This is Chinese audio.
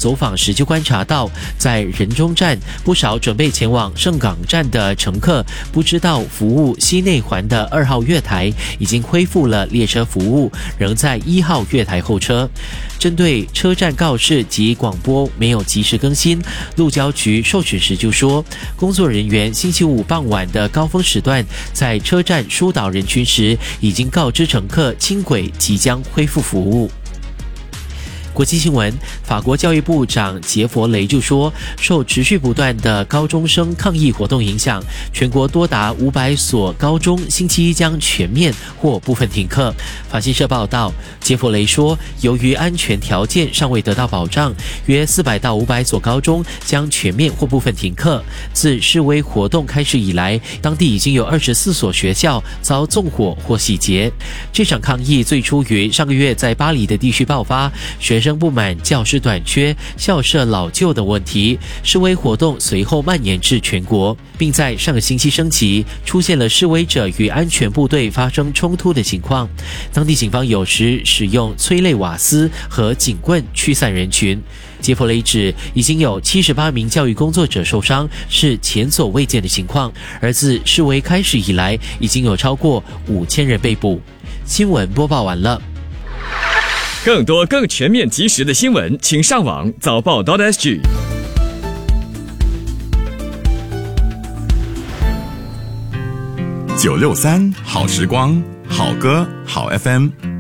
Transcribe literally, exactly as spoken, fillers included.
走访时就观察到，在仁中站不少准备前往盛港站的乘客不知道服务西内环的二号月台已经恢复了列车服务，仍在一号月台候车。针对车站告示及广播没有及时更新，路交局受询时就说，工作人员星期五傍晚的高峰时段在车站疏导人群时，已经告知乘客轻轨即将恢复服务。国际新闻，法国教育部长杰佛雷就说，受持续不断的高中生抗议活动影响，全国多达五百所高中星期一将全面或部分停课。法新社报道，杰佛雷说，由于安全条件尚未得到保障，约四百到五百所高中将全面或部分停课。自示威活动开始以来，当地已经有二十四所学校遭纵火或洗劫。这场抗议最初于上个月在巴黎的地区爆发，学生不满教师短缺、校舍老旧的问题，示威活动随后蔓延至全国，并在上个星期升级，出现了示威者与安全部队发生冲突的情况。当地警方有时使用催泪瓦斯和警棍驱散人群。杰佛雷指，已经有七十八名教育工作者受伤，是前所未见的情况。而自示威开始以来，已经有超过五千人被捕。新闻播报完了。 更多更全面及时的新闻，请上网早报 .sg。 九六三好时光，好歌好 F M。